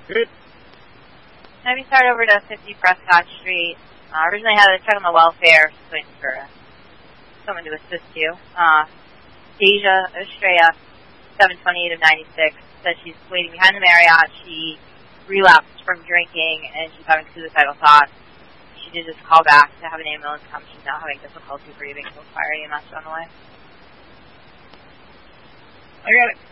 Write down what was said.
Good. Have you started over to 50 Prescott Street? Originally had to check on the welfare, just waiting for someone to assist you. Deja Estrella, 728 of 96, says she's waiting behind the Marriott. She relapsed from drinking and she's having suicidal thoughts. She did just call back to have an ambulance come. She's now having difficulty breathing, so fire EMS on the way. I got it.